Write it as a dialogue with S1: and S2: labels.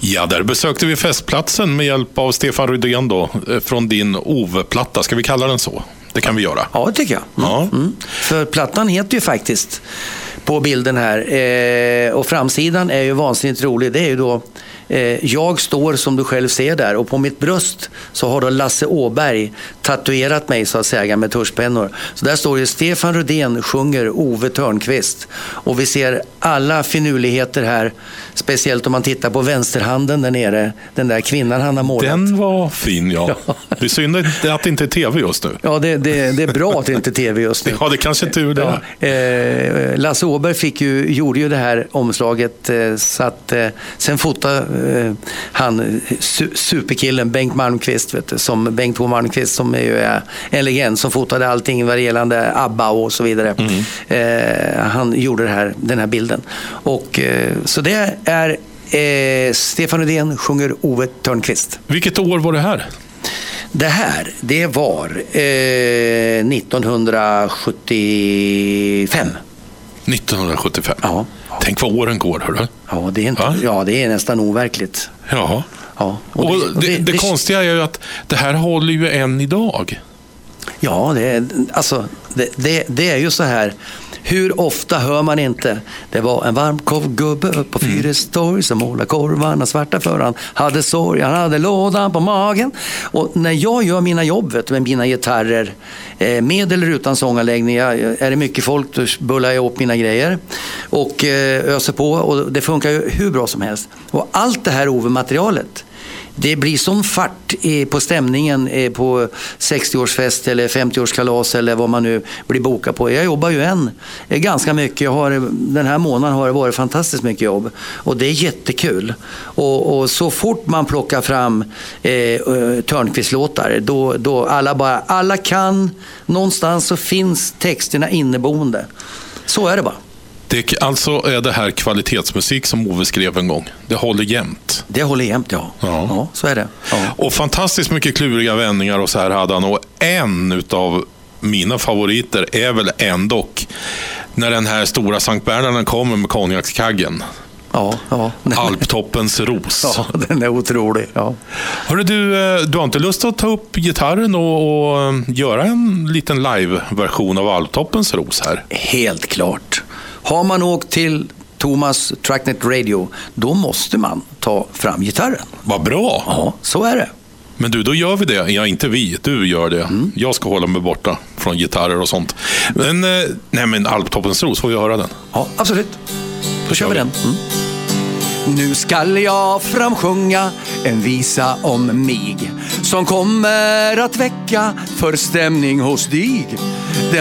S1: Ja, där besökte vi festplatsen med hjälp av Stefan Rydén då, från din Ove-platta. Ska vi kalla den så? Det kan vi göra.
S2: Ja, det tycker jag.
S1: Ja.
S2: För plattan heter ju faktiskt på bilden här. Och framsidan är ju vansinnigt rolig. Det är ju då jag står som du själv ser där, och på mitt bröst så har då Lasse Åberg tatuerat mig så att säga med tuschpennor. Så där står det Stefan Rydén sjunger Ove Törnqvist. Och vi ser alla finurligheter här, speciellt om man tittar på vänsterhanden där nere, den där kvinnan han har målat.
S1: Den var fin, ja. Det är synd att det inte är tv just nu.
S2: Ja, det är bra att det inte är tv just nu.
S1: Ja, det kanske inte är det.
S2: Ja. Lasse Åberg gjorde ju det här omslaget så att sen fotade han superkillen Bengt Malmqvist, Bengt H. Malmqvist, som är ju en legend som fotade allting vad gällande ABBA och så vidare. Han gjorde den här bilden. Och så det är Stefan Rydén sjunger Ove Törnqvist.
S1: Vilket år var det här?
S2: Det var 1975.
S1: 1975?
S2: Ja.
S1: Tänk vad åren går, hörru.
S2: Ja, det är nästan overkligt.
S1: Ja. Och det konstiga är ju att det här håller ju än idag.
S2: Ja, det är ju så här. Hur ofta hör man inte? Det var en varm korvgubbe på Fyrestorg som målade korvarna svarta för han hade sorg, han hade lådan på magen. Och när jag gör mina jobb med mina gitarrer, med eller utan sånganläggning, är det mycket folk, då bullar jag upp mina grejer och öser på, och det funkar ju hur bra som helst. Och allt det här Ove-materialet, det blir sån fart på stämningen på 60-årsfest eller 50-årskalas eller vad man nu blir boka på. Jag jobbar ju ganska mycket. Den här månaden har det varit fantastiskt mycket jobb. Och det är jättekul. Och så fort man plockar fram Törnqvist-låtar, då alla kan. Någonstans så finns texterna inneboende. Så är det bara.
S1: Alltså är det här kvalitetsmusik som Ove skrev en gång. Det håller jämt.
S2: Det håller jämt, ja. Ja, så är det. Ja.
S1: Och fantastiskt mycket kluriga vändningar och så här hade han. Och en utav mina favoriter är väl ändå när den här stora Sankt Bernharden kommer med konjakskaggen.
S2: Ja.
S1: Alptoppens ros.
S2: Ja, den är otrolig. Ja.
S1: Hörru, du har inte lust att ta upp gitarren och göra en liten live-version av Alptoppens ros här? Helt
S2: klart. Har man åkt till Thomas Tracknet Radio, då måste man ta fram gitarren.
S1: Vad bra!
S2: Ja, så är det.
S1: Men då gör vi det. Ja, inte vi. Du gör det. Jag ska hålla mig borta från gitarrer och sånt. Men Alptoppens ros, får vi höra den?
S2: Ja, absolut. Då kör vi den. Nu skall jag framsjunga en visa om mig som kommer att väcka förstämning hos dig.